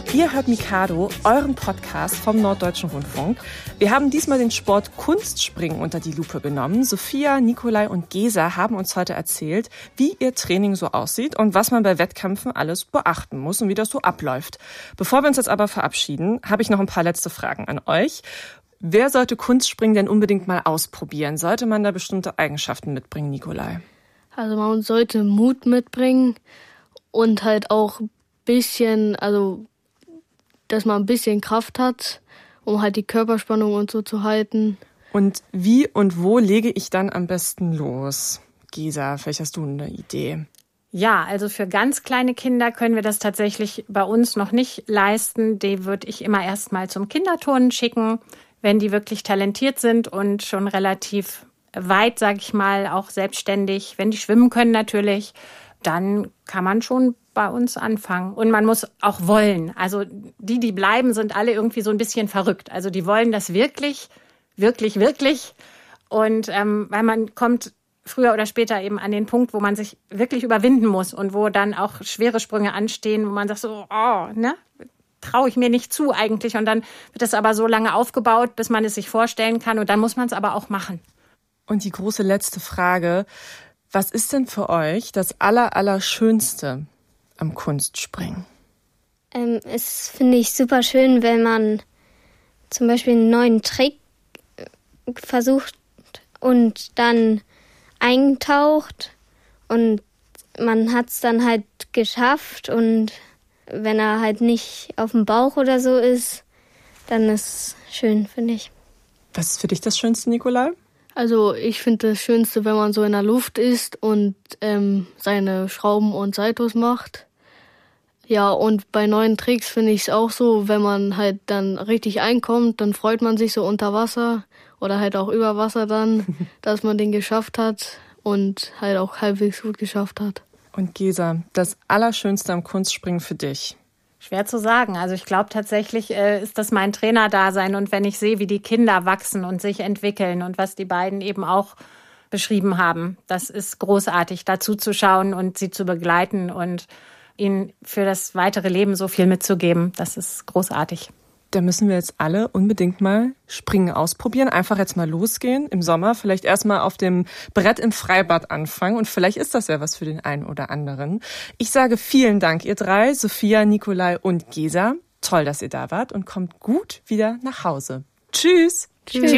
Ihr hört Mikado, euren Podcast vom Norddeutschen Rundfunk. Wir haben diesmal den Sport Kunstspringen unter die Lupe genommen. Sophia, Nikolai und Gesa haben uns heute erzählt, wie ihr Training so aussieht und was man bei Wettkämpfen alles beachten muss und wie das so abläuft. Bevor wir uns jetzt aber verabschieden, habe ich noch ein paar letzte Fragen an euch. Wer sollte Kunstspringen denn unbedingt mal ausprobieren? Sollte man da bestimmte Eigenschaften mitbringen, Nikolai? Also man sollte Mut mitbringen und halt auch ein bisschen, dass man ein bisschen Kraft hat, um halt die Körperspannung und so zu halten. Und wie und wo lege ich dann am besten los? Gesa, vielleicht hast du eine Idee. Ja, also für ganz kleine Kinder können wir das tatsächlich bei uns noch nicht leisten. Die würde ich immer erst mal zum Kinderturnen schicken, wenn die wirklich talentiert sind und schon relativ weit, sage ich mal, auch selbstständig. Wenn die schwimmen können natürlich, dann kann man schon bei uns anfangen. Und man muss auch wollen. Also die bleiben, sind alle irgendwie so ein bisschen verrückt. Also die wollen das wirklich, wirklich, wirklich. Und weil man kommt früher oder später eben an den Punkt, wo man sich wirklich überwinden muss und wo dann auch schwere Sprünge anstehen, wo man sagt so, traue ich mir nicht zu eigentlich. Und dann wird das aber so lange aufgebaut, bis man es sich vorstellen kann. Und dann muss man es aber auch machen. Und die große letzte Frage, was ist denn für euch das Allerschönste am Kunstspringen? Es finde ich super schön, wenn man zum Beispiel einen neuen Trick versucht und dann eintaucht und man hat es dann halt geschafft und wenn er halt nicht auf dem Bauch oder so ist, dann ist es schön, finde ich. Was ist für dich das Schönste, Nikolai? Also ich finde das Schönste, wenn man so in der Luft ist und seine Schrauben und Saltos macht. Ja, und bei neuen Tricks finde ich es auch so, wenn man halt dann richtig einkommt, dann freut man sich so unter Wasser oder halt auch über Wasser dann, dass man den geschafft hat und halt auch halbwegs gut geschafft hat. Und Gesa, das Allerschönste am Kunstspringen für dich? Schwer zu sagen. Also ich glaube tatsächlich ist das mein Trainerdasein. Und wenn ich sehe, wie die Kinder wachsen und sich entwickeln und was die beiden eben auch beschrieben haben, das ist großartig, dazu zu schauen und sie zu begleiten und ihnen für das weitere Leben so viel mitzugeben. Das ist großartig. Da müssen wir jetzt alle unbedingt mal Springen ausprobieren. Einfach jetzt mal losgehen im Sommer. Vielleicht erstmal auf dem Brett im Freibad anfangen. Und vielleicht ist das ja was für den einen oder anderen. Ich sage vielen Dank, ihr drei, Sophia, Nikolai und Gesa. Toll, dass ihr da wart und kommt gut wieder nach Hause. Tschüss. Tschüss.